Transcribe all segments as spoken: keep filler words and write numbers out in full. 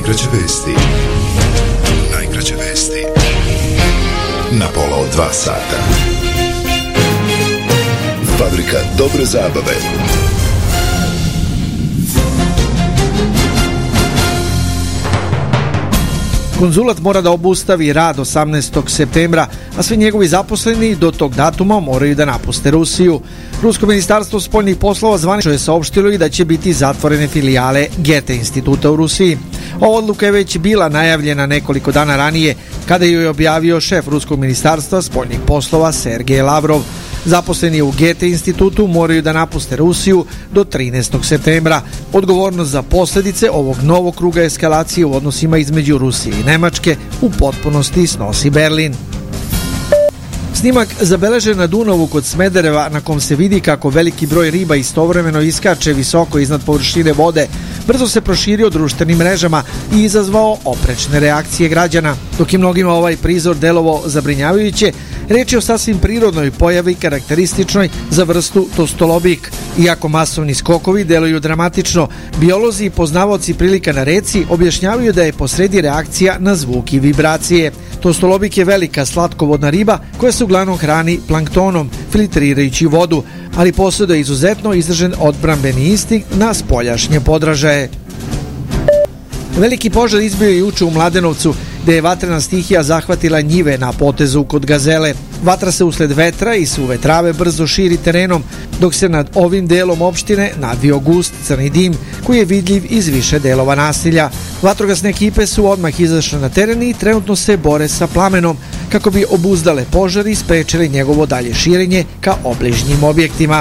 Najkraće vesti. Najkraće vesti. Na pola od dva sata. Fabrika dobre zabave. Konzulat mora da obustavi rad osamnaestog septembra, a svi njegovi zaposleni do tog datuma moraju da napuste Rusiju. Rusko ministarstvo spoljnih poslova zvanično je saopštilo i da će biti zatvorene filijale Goethe instituta u Rusiji. Ova odluka je već bila najavljena nekoliko dana ranije, kada ju je objavio šef Ruskog ministarstva spoljnih poslova Sergej Lavrov. Zaposleni u Goethe institutu moraju da napuste Rusiju do trinaestog septembra. Odgovornost za posljedice ovog novog kruga eskalacije u odnosima između Rusije i Nemačke u potpunosti snosi Berlin. Snimak zabeležen na Dunavu kod Smedereva, na kom se vidi kako veliki broj riba istovremeno iskače visoko iznad površine vode, brzo se proširio društvenim mrežama i izazvao oprečne reakcije građana. Dok je mnogima ovaj prizor delovao zabrinjavajuće, reč je o sasvim prirodnoj pojavi karakterističnoj za vrstu tostolobik. Iako masovni skokovi deluju dramatično, biolozi i poznavaoci prilika na reci objašnjavaju da je posredi reakcija na zvuk i vibracije. Tostolobik je velika slatkovodna riba koja se uglavnom hrani planktonom, filtrirajući vodu, ali posjeduje izuzetno izražen odbrambeni instinkt na spoljašnje podražaje. Veliki požar izbio je juče u Mladenovcu, gde je vatrena stihija zahvatila njive na potezu kod Gazele. Vatra se usled vetra i suve trave brzo širi terenom, dok se nad ovim delom opštine nadvio gust crni dim koji je vidljiv iz više delova naselja. Vatrogasne ekipe su odmah izašle na teren i trenutno se bore sa plamenom kako bi obuzdale požar i sprečili njegovo dalje širenje ka obližnjim objektima.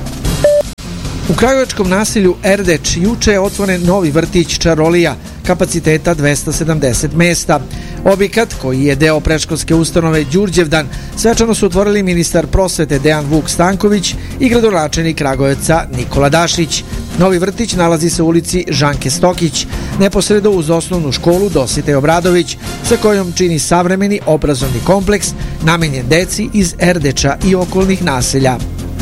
U kragujevačkom naselju Erdeč juče je otvoren novi vrtić Čarolija, kapaciteta dvesta sedamdeset mesta. Objekat, koji je deo predškolske ustanove Đurđevdan, svečano su otvorili ministar prosvete Dejan Vuk Stanković i gradonačelnik Kragujevca Nikola Dašić. Novi vrtić nalazi se u ulici Žanke Stokić, neposredno uz osnovnu školu Dositej Obradović, sa kojom čini savremeni obrazovni kompleks namenjen deci iz Erdeča i okolnih naselja.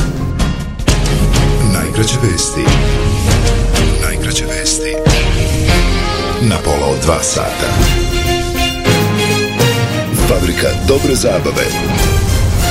Najkraće vesti. Najkraće vesti. Na pola od dva sata. Fabrika dobre zabave.